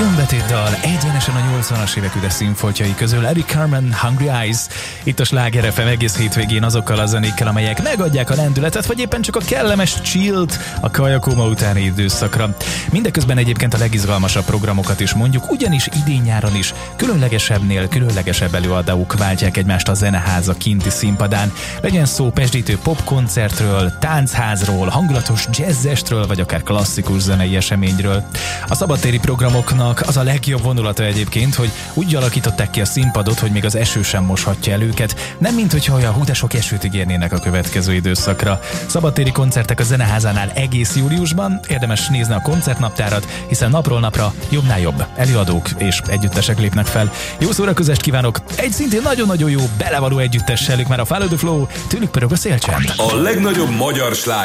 Filmbetétdal egyenesen a 80-as évek üdes színfoltjai közül Eric Carmen, Hungry Eyes. Itt a Sláger FM egész hétvégén azokkal a zenékkel, amelyek megadják a lendületet, vagy éppen csak a kellemes chillt a kajakóma utáni időszakra. Mindeközben egyébként a legizgalmasabb programokat is mondjuk, ugyanis idén-nyáron is különlegesebbnél különlegesebb előadók váltják egymást a Zeneháza kinti színpadán. Legyen szó pesdítő popkoncertről, táncházról, hangulatos jazzestről, vagy akár klasszikus zenei eseményről. A szabadtéri programoknak az a legjobb vonulata egyébként, hogy úgy alakították ki a színpadot, hogy még az eső sem moshatja el őket, nem mint hogyha olyan hú de sok esőt ígérnének a következő időszakra. Szabadtéri koncertek a Zeneházánál egész júliusban, érdemes nézni a koncertnaptárat, hiszen napról napra jobbnál jobb előadók és együttesek lépnek fel. Jó szórakozást kívánok! Egy szintén nagyon-nagyon jó belevaló együttessel, ők már a Follow the Flow, tőlük pörög a szélcsend. A legnagyobb magyar sláger